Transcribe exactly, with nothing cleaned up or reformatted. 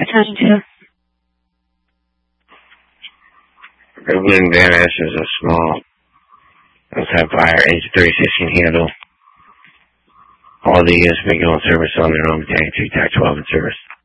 talking to? Evelyn Van Ness is a small Sapphire H thirty sixteen handle. All the units make on service on their own tank, two tac twelve in service.